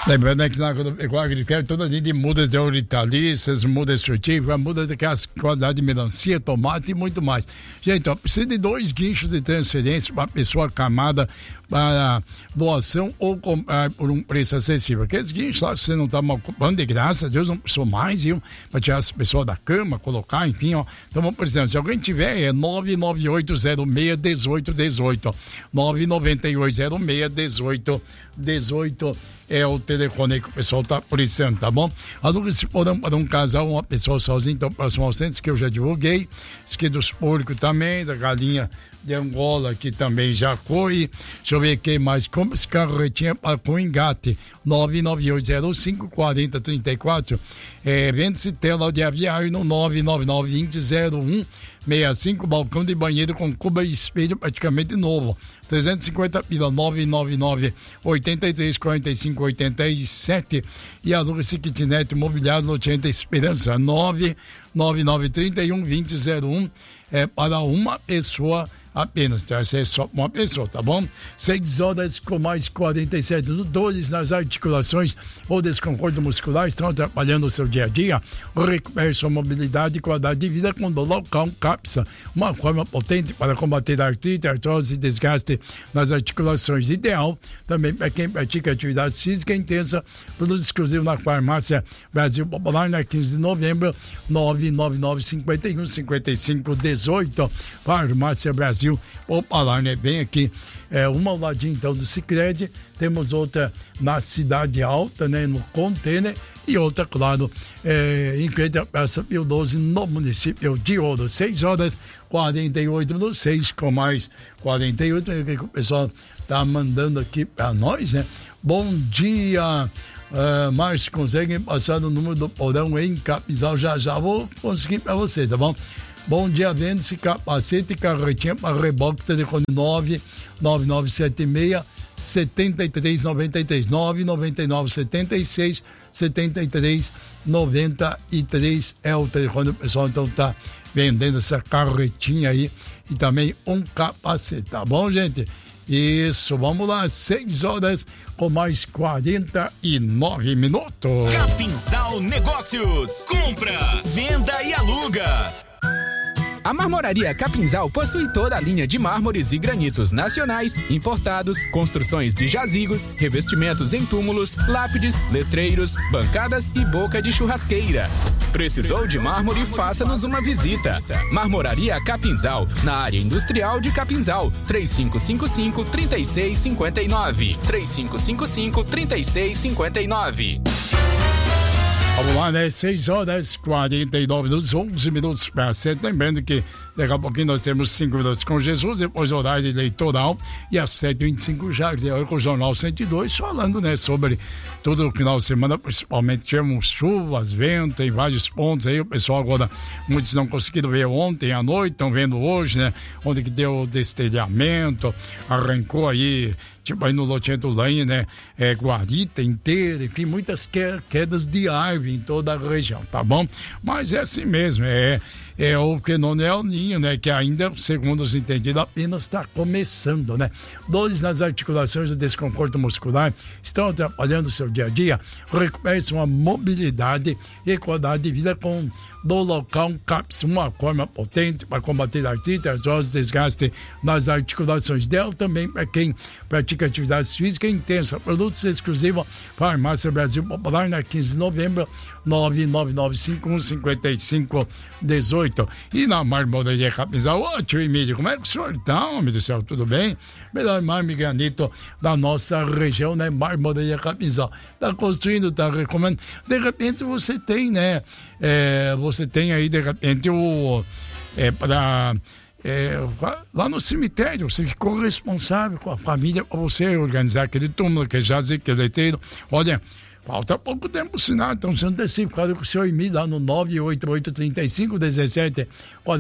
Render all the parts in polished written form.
Lembrando, né, que na agropecuária ele quer toda linha de mudas de hortaliças, mudas frutíferas, muda daquelas qualidade de melancia, tomate e muito mais. Gente, ó, precisa de 2 guinchos de transferência para a pessoa acamada para doação ou comprar por um preço acessível. Aqueles guinchos lá, você não está ocupando de graça a Deus, não precisou mais, viu? Para tirar essa pessoa da cama, colocar, enfim, ó. Então, por exemplo, se alguém tiver, é 998061818. 998061818 é o telefone que o pessoal tá precisando, tá bom? Aluga se podem para um casal, uma pessoa sozinha, então próximo ao centro, que eu já divulguei. Esqui dos porcos também, da galinha de Angola, que também já foi. Deixa eu ver quem mais. Compra esse carretinha com engate. 998054034. Vende-se tela de aviário no 999200165. Balcão de banheiro com cuba e espelho praticamente novo. 350 pila 999 834587. E aluga esse kitnet imobiliário no Tienda Esperança 999312001. Para uma pessoa apenas, tá? Essa é só uma pessoa, tá bom? 6 horas com mais 47 dores nas articulações ou desconforto muscular estão atrapalhando o seu dia a dia. Recupere sua mobilidade e qualidade de vida com Dolocal Capsa, uma forma potente para combater a artrite, artrose e desgaste nas articulações. Ideal também para quem pratica atividade física intensa. Produto exclusivo na Farmácia Brasil Popular, na 15 de novembro, 999515518. Farmácia Brasil Popular, né? Bem aqui, uma ao ladinho então do Sicredi, temos outra na Cidade Alta, né? No Container, e outra, claro, em frente à Praça Pio 12, no município de Ouro. 6 horas 48 minutos, 6 com mais 48, o que o pessoal tá mandando aqui para nós, né? Bom dia, Márcio, conseguem passar o número do porão em Capinzal? Já vou conseguir para você, tá bom? Bom dia, vende-se capacete e carretinha para reboque, telefone 99976 7393 99976 7393 é o telefone. O pessoal então tá vendendo essa carretinha aí e também um capacete, tá bom, gente? Isso, vamos lá, 6 horas com mais 49 minutos. Capinzal Negócios, compra, venda e aluga. A Marmoraria Capinzal possui toda a linha de mármores e granitos nacionais, importados, construções de jazigos, revestimentos em túmulos, lápides, letreiros, bancadas e boca de churrasqueira. Precisou de mármore? Faça-nos uma visita. Marmoraria Capinzal, na área industrial de Capinzal. 3555-3659. 3555-3659. Vamos lá, né? 6 horas 49 minutos, 11 minutos para 7. Lembrando que daqui a pouquinho nós temos 5 minutos com Jesus, depois o horário eleitoral, e às 7h25 já com o Jornal 102, falando, né, sobre todo o final de semana, principalmente tivemos chuvas, vento em vários pontos aí. O pessoal agora, muitos não conseguiram ver ontem à noite, estão vendo hoje, né? Onde que deu o destelhamento, arrancou aí, tipo aí no loteamento Lanha, né? Guarita inteira, enfim, muitas quedas de árvore em toda a região, tá bom? Mas é assim mesmo, o que não é o ninho, né? Que ainda, segundo os entendidos, apenas está começando, né? Dores nas articulações e desconforto muscular estão atrapalhando o seu dia a dia. Recupere sua mobilidade e qualidade de vida com Dolocal Caps, uma forma potente para combater a artrite, artrose, desgaste nas articulações. Ideal também para quem pratica atividade física intensa. Produtos exclusivos Farmácia Brasil Popular, na 15 de novembro, 999515518. E na Marmoraria Capinzal, ô tio Emílio, como é que o senhor tá, homem do céu, tudo bem? Melhor mármore granito da nossa região, né? Marmoraria Capinzal. Tá construindo, tá recomendando. De repente você tem, né? Você tem aí, de repente, lá no cemitério, você ficou responsável com a família para você organizar aquele túmulo, aquele jazigo, aquele leiteiro. Olha, falta pouco tempo o sinal, então se antecipa, fala com o senhor Emílio lá no 988-35-17-48,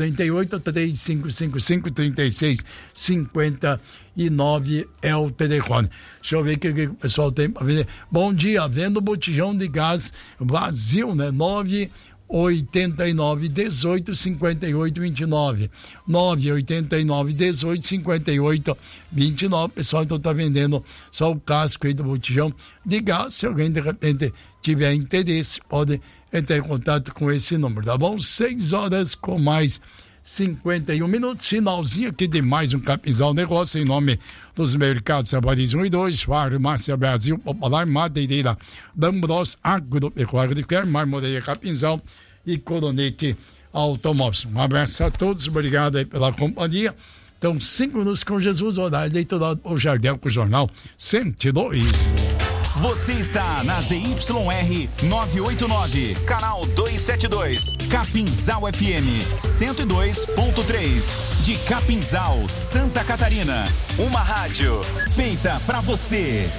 35-55-36-59 é o telefone. Deixa eu ver o que o pessoal tem para ver. Bom dia, vendo botijão de gás vazio, né? 989 18 58 29. 989 18 58 29. Pessoal, então tá vendendo só o casco aí do botijão de gás. Se alguém de repente tiver interesse, pode entrar em contato com esse número, tá bom? 6 horas com mais 51 minutos, finalzinho aqui de mais um Capinzal Negócio, em nome dos mercados Sabaris 1 e 2, Farmácia Brasil, Popular, Madeireira, Dambros, Agropecuária de Quer, Marmoreia Capinzal e Coronete Automóveis. Um abraço a todos, obrigado aí pela companhia. Então, 5 minutos com Jesus, horário eleitoral do Jardel com o Jornal 102. Você está na ZYR 989, canal 272, Capinzal FM 102.3, de Capinzal, Santa Catarina. Uma rádio feita pra você.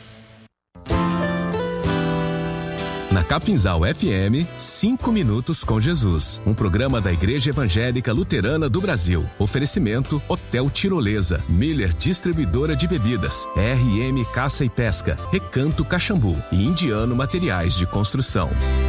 Na Capinzal FM, 5 minutos com Jesus. Um programa da Igreja Evangélica Luterana do Brasil. Oferecimento Hotel Tirolesa, Miller Distribuidora de Bebidas, RM Caça e Pesca, Recanto Caxambu e Indiano Materiais de Construção.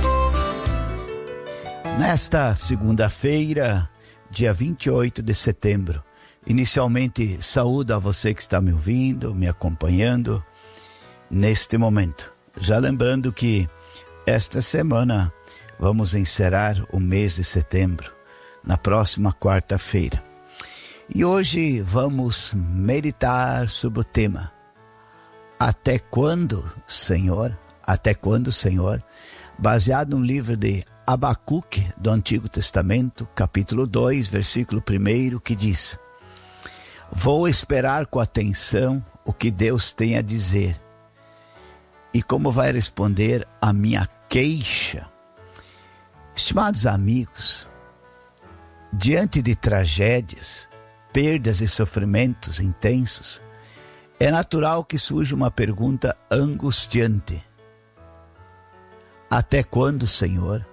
Nesta segunda-feira, dia 28 de setembro, inicialmente saúdo a você que está me ouvindo, me acompanhando neste momento. Já lembrando que esta semana vamos encerrar o mês de setembro, na próxima quarta-feira. E hoje vamos meditar sobre o tema Até quando, Senhor? Até quando, Senhor? Baseado no livro de Abacuque, do Antigo Testamento, capítulo 2, versículo 1, que diz: Vou esperar com atenção o que Deus tem a dizer. E como vai responder a minha queixa? Estimados amigos, diante de tragédias, perdas e sofrimentos intensos, é natural que surja uma pergunta angustiante. Até quando, Senhor?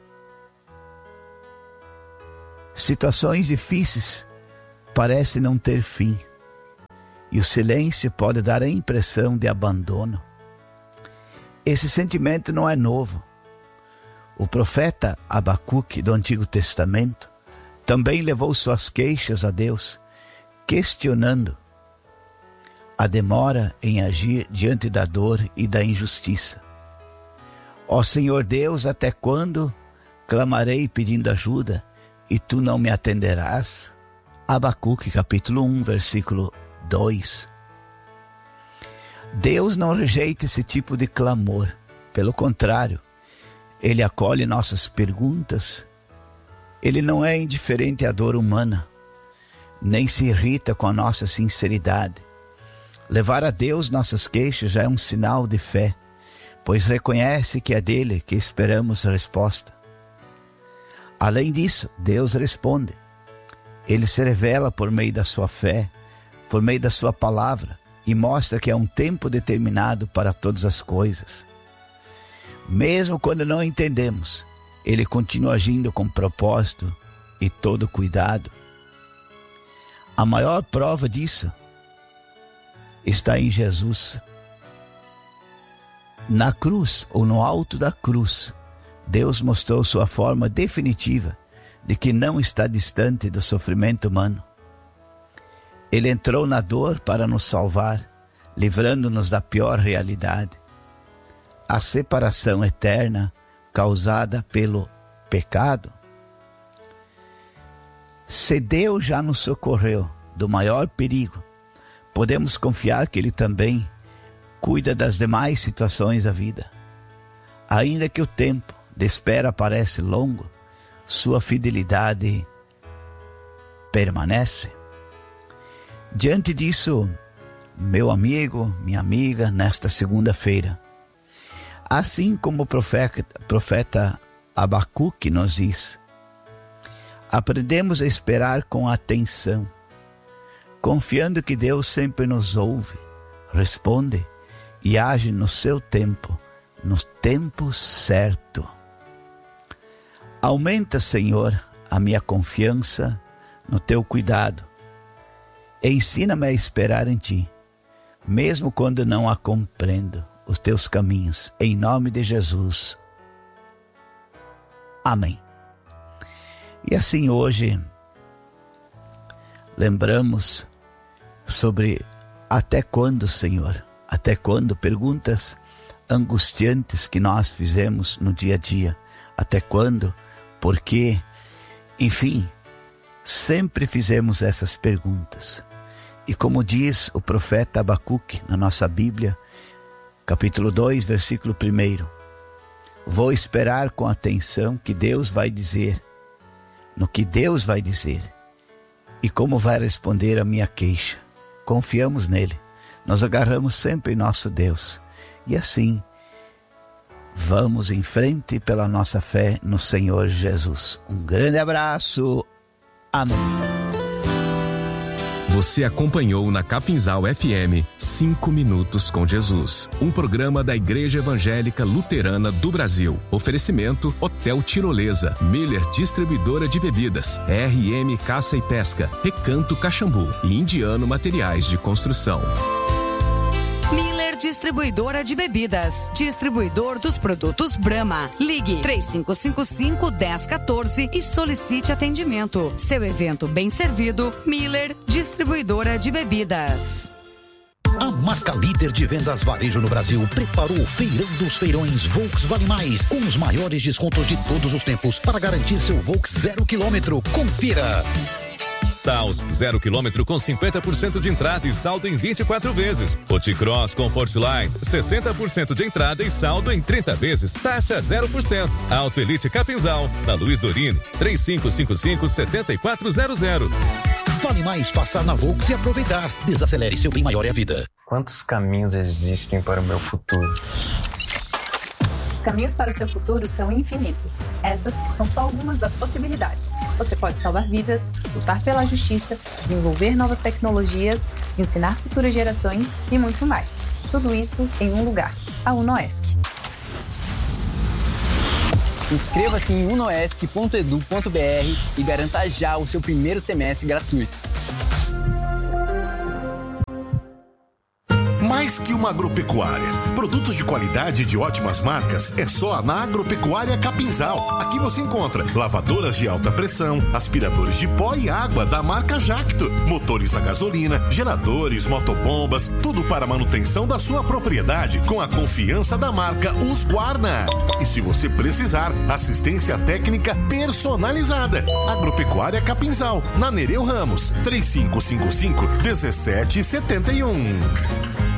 Situações difíceis parecem não ter fim, e o silêncio pode dar a impressão de abandono. Esse sentimento não é novo. O profeta Abacuque, do Antigo Testamento, também levou suas queixas a Deus, questionando a demora em agir diante da dor e da injustiça. Ó Senhor Deus, até quando clamarei pedindo ajuda e tu não me atenderás? Abacuque, capítulo 1, versículo 2. Deus não rejeita esse tipo de clamor. Pelo contrário, Ele acolhe nossas perguntas. Ele não é indiferente à dor humana, nem se irrita com a nossa sinceridade. Levar a Deus nossas queixas já é um sinal de fé, pois reconhece que é dele que esperamos a resposta. Além disso, Deus responde. Ele se revela por meio da sua fé, por meio da sua palavra, e mostra que é um tempo determinado para todas as coisas. Mesmo quando não entendemos, Ele continua agindo com propósito e todo cuidado. A maior prova disso está em Jesus. Na cruz, ou no alto da cruz, Deus mostrou sua forma definitiva de que não está distante do sofrimento humano. Ele entrou na dor para nos salvar, livrando-nos da pior realidade, a separação eterna causada pelo pecado. Se Deus já nos socorreu do maior perigo, podemos confiar que Ele também cuida das demais situações da vida. Ainda que o tempo de espera parece longo, sua fidelidade permanece. Diante disso, meu amigo, minha amiga, nesta segunda-feira, assim como o profeta Abacuque nos diz, aprendemos a esperar com atenção, confiando que Deus sempre nos ouve, responde e age no seu tempo, no tempo certo. Aumenta, Senhor, a minha confiança no teu cuidado. Ensina-me a esperar em ti, mesmo quando não a compreendo, os teus caminhos, em nome de Jesus. Amém. E assim hoje lembramos sobre até quando, Senhor, até quando, perguntas angustiantes que nós fizemos no dia a dia, até quando, por quê, enfim, sempre fizemos essas perguntas. E como diz o profeta Abacuque na nossa Bíblia, capítulo 2, versículo 1, vou esperar com atenção que Deus vai dizer, no que Deus vai dizer e como vai responder a minha queixa. Confiamos nele, nós agarramos sempre em nosso Deus e assim vamos em frente pela nossa fé no Senhor Jesus. Um grande abraço, amém. Você acompanhou na Capinzal FM 5 Minutos com Jesus, um programa da Igreja Evangélica Luterana do Brasil. Oferecimento Hotel Tirolesa, Miller Distribuidora de Bebidas, RM Caça e Pesca, Recanto Caxambu e Indiano Materiais de Construção. Miller Distribuidora de Bebidas, distribuidor dos produtos Brahma. Ligue 3555-1014 e solicite atendimento. Seu evento bem servido, Miller Distribuidora de Bebidas. A marca líder de vendas varejo no Brasil preparou o Feirão dos Feirões Volks Vale Mais, com os maiores descontos de todos os tempos para garantir seu Volks 0 km. Confira! Taos 0 km com 50% de entrada e saldo em 24 vezes. Oticross Comfortline 60% de entrada e saldo em 30 vezes. Taxa 0%. Auto Elite Capinzal, na Luiz Dorini 3555-7400. Vale mais passar na Volks e aproveitar. Desacelere, seu bem maior é a vida. Quantos caminhos existem para o meu futuro? Os caminhos para o seu futuro são infinitos. Essas são só algumas das possibilidades. Você pode salvar vidas, lutar pela justiça, desenvolver novas tecnologias, ensinar futuras gerações e muito mais. Tudo isso em um lugar, a UNOESC. Inscreva-se em unoesc.edu.br e garanta já o seu primeiro semestre gratuito. Mais que uma agropecuária. Produtos de qualidade e de ótimas marcas é só na Agropecuária Capinzal. Aqui você encontra lavadoras de alta pressão, aspiradores de pó e água da marca Jacto, motores a gasolina, geradores, motobombas, tudo para a manutenção da sua propriedade com a confiança da marca Husqvarna. E se você precisar, assistência técnica personalizada. Agropecuária Capinzal, na Nereu Ramos, 3555-1771.